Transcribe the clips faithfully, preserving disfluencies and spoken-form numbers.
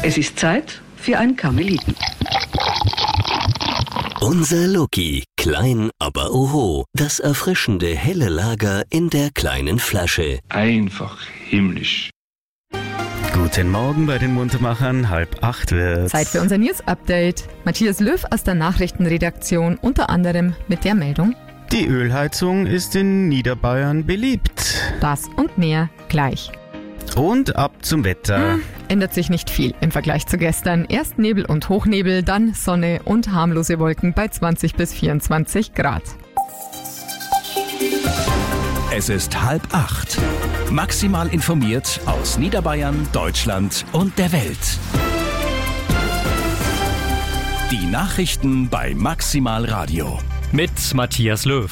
Es ist Zeit für ein Karmeliten. Unser Loki, klein aber oho, das erfrischende helle Lager in der kleinen Flasche. Einfach himmlisch. Guten Morgen bei den Muntermachern, halb acht wird's. Zeit für unser News-Update. Matthias Löw aus der Nachrichtenredaktion, unter anderem mit der Meldung: Die Ölheizung ist in Niederbayern beliebt. Das und mehr gleich. Und ab zum Wetter. Hm, ändert sich nicht viel im Vergleich zu gestern. Erst Nebel und Hochnebel, dann Sonne und harmlose Wolken bei zwanzig bis vierundzwanzig Grad. Es ist halb acht. Maximal informiert aus Niederbayern, Deutschland und der Welt. Die Nachrichten bei Maximal Radio. Mit Matthias Löw.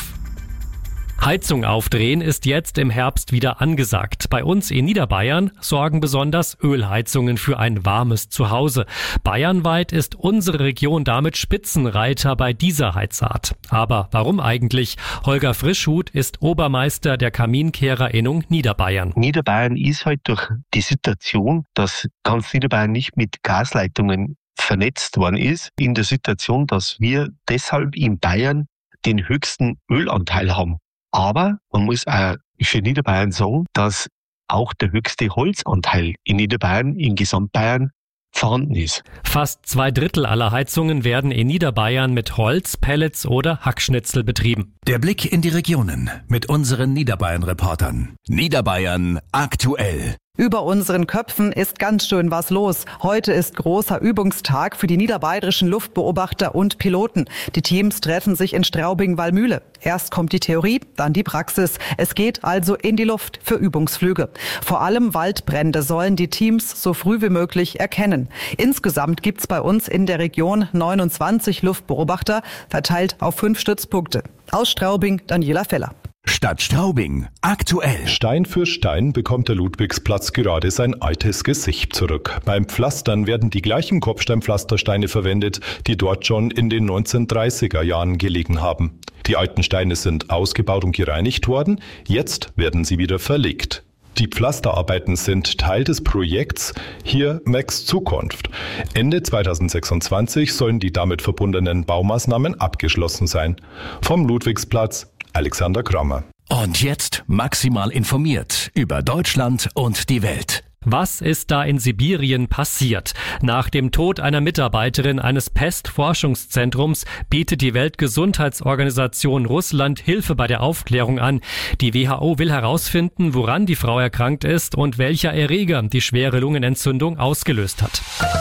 Heizung aufdrehen ist jetzt im Herbst wieder angesagt. Bei uns in Niederbayern sorgen besonders Ölheizungen für ein warmes Zuhause. Bayernweit ist unsere Region damit Spitzenreiter bei dieser Heizart. Aber warum eigentlich? Holger Frischhuth ist Obermeister der Kaminkehrerinnung Niederbayern. Niederbayern ist halt durch die Situation, dass ganz Niederbayern nicht mit Gasleitungen vernetzt worden ist, in der Situation, dass wir deshalb in Bayern den höchsten Ölanteil haben. Aber man muss auch für Niederbayern sagen, dass auch der höchste Holzanteil in Niederbayern, in Gesamtbayern, vorhanden ist. Fast zwei Drittel aller Heizungen werden in Niederbayern mit Holz, Pellets oder Hackschnitzel betrieben. Der Blick in die Regionen mit unseren Niederbayern-Reportern. Niederbayern aktuell. Über unseren Köpfen ist ganz schön was los. Heute ist großer Übungstag für die niederbayerischen Luftbeobachter und Piloten. Die Teams treffen sich in Straubing-Wallmühle. Erst kommt die Theorie, dann die Praxis. Es geht also in die Luft für Übungsflüge. Vor allem Waldbrände sollen die Teams so früh wie möglich erkennen. Insgesamt gibt's bei uns in der Region neunundzwanzig Luftbeobachter, verteilt auf fünf Stützpunkte. Aus Straubing, Daniela Feller. Stadt Straubing aktuell. Stein für Stein bekommt der Ludwigsplatz gerade sein altes Gesicht zurück. Beim Pflastern werden die gleichen Kopfsteinpflastersteine verwendet, die dort schon in den neunzehnhundertdreißiger Jahren gelegen haben. Die alten Steine sind ausgebaut und gereinigt worden, jetzt werden sie wieder verlegt. Die Pflasterarbeiten sind Teil des Projekts Hier Max Zukunft. Ende zweitausendsechsundzwanzig sollen die damit verbundenen Baumaßnahmen abgeschlossen sein. Vom Ludwigsplatz, Alexander Krammer. Und jetzt maximal informiert über Deutschland und die Welt. Was ist da in Sibirien passiert? Nach dem Tod einer Mitarbeiterin eines Pestforschungszentrums bietet die Weltgesundheitsorganisation Russland Hilfe bei der Aufklärung an. Die W H O will herausfinden, woran die Frau erkrankt ist und welcher Erreger die schwere Lungenentzündung ausgelöst hat.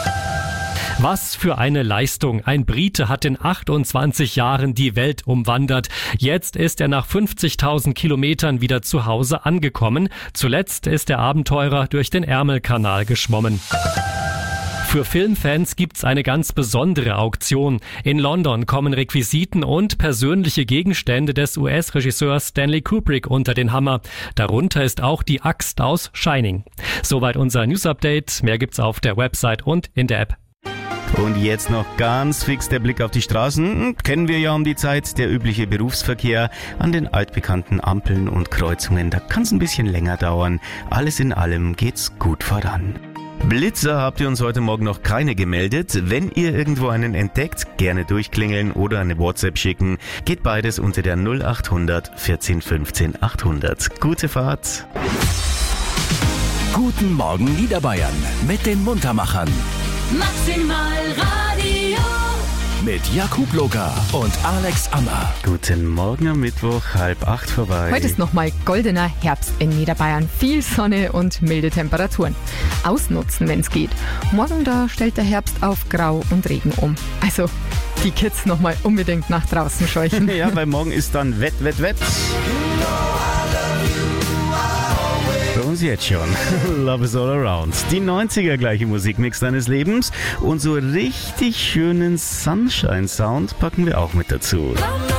Was für eine Leistung. Ein Brite hat in achtundzwanzig Jahren die Welt umwandert. Jetzt ist er nach fünfzigtausend Kilometern wieder zu Hause angekommen. Zuletzt ist der Abenteurer durch den Ärmelkanal geschwommen. Für Filmfans gibt's eine ganz besondere Auktion. In London kommen Requisiten und persönliche Gegenstände des U S-Regisseurs Stanley Kubrick unter den Hammer. Darunter ist auch die Axt aus Shining. Soweit unser News-Update. Mehr gibt's auf der Website und in der App. Und jetzt noch ganz fix der Blick auf die Straßen. Kennen wir ja um die Zeit, der übliche Berufsverkehr an den altbekannten Ampeln und Kreuzungen. Da kann es ein bisschen länger dauern. Alles in allem geht's gut voran. Blitzer habt ihr uns heute Morgen noch keine gemeldet. Wenn ihr irgendwo einen entdeckt, gerne durchklingeln oder eine WhatsApp schicken. Geht beides unter der null acht hundert vierzehn fünfzehn achthundert. Gute Fahrt. Guten Morgen Niederbayern mit den Muntermachern. Maximal Radio mit Jakub Loga und Alex Ammer. Guten Morgen am Mittwoch, halb acht vorbei. Heute ist nochmal goldener Herbst in Niederbayern. Viel Sonne und milde Temperaturen. Ausnutzen, wenn es geht. Morgen da stellt der Herbst auf Grau und Regen um. Also die Kids nochmal unbedingt nach draußen scheuchen. Ja, weil morgen ist dann Wett, Wett, Wett. Bei uns jetzt schon. Love is all around. Die neunziger gleiche Musikmix deines Lebens und so richtig schönen Sunshine-Sound packen wir auch mit dazu.